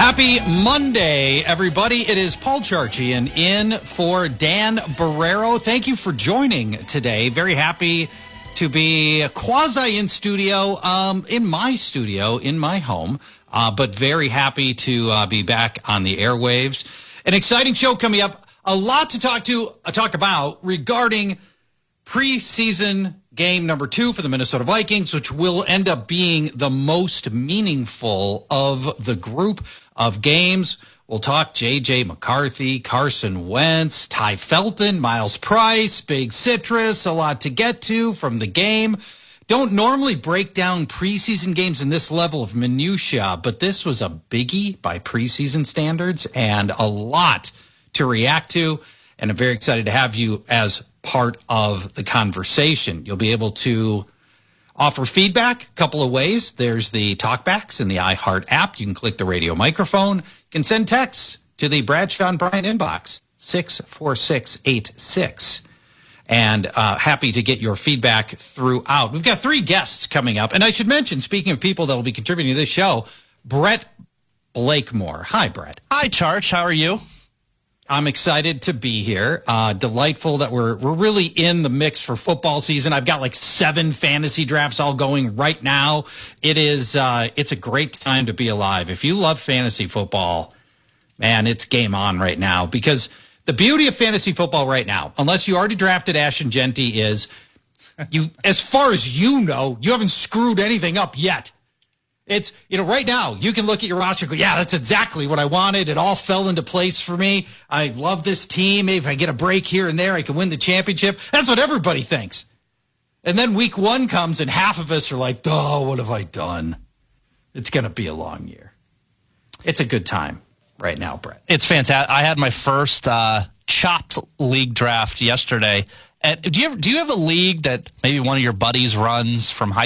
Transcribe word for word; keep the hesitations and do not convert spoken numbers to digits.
Happy Monday, everybody. It is Paul Charchian in for Dan Barrero. Thank you for joining today. Very happy to be quasi in studio, um, in my studio, in my home, uh, but very happy to uh, be back on the airwaves. An exciting show coming up. A lot to talk to, uh, talk about regarding preseason game number two for the Minnesota Vikings, which will end up being the most meaningful of the group of games. We'll talk J J McCarthy, Carson Wentz, Ty Felton, Miles Price, Big Citrus, a lot to get to from the game. Don't normally break down preseason games in this level of minutia, but this was a biggie by preseason standards and a lot to react to. And I'm very excited to have you as part of the conversation. You'll be able to offer feedback a couple of ways. There's the talkbacks in the iHeart app. You can click the radio microphone. You can send texts to the Bradshaw and Bryant inbox, six four six eight six. And uh, happy to get your feedback throughout. We've got three guests coming up. And I should mention, speaking of people that will be contributing to this show, Brett Blakemore. Hi, Brett. Hi, Charch. How are you? I'm excited to be here. Uh, delightful that we're we're really in the mix for football season. I've got like seven fantasy drafts all going right now. It is uh, it's a great time to be alive. If you love fantasy football, man, it's game on right now. Because the beauty of fantasy football right now, unless you already drafted Ashton Genty, is you, as far as you know, you haven't screwed anything up yet. It's, you know, right now, you can look at your roster and go, yeah, that's exactly what I wanted. It all fell into place for me. I love this team. Maybe if I get a break here and there, I can win the championship. That's what everybody thinks. And then week one comes and half of us are like, oh, what have I done? It's going to be a long year. It's a good time right now, Brett. It's fantastic. I had my first uh, chopped league draft yesterday. And do you have, do you have a league that maybe one of your buddies runs from high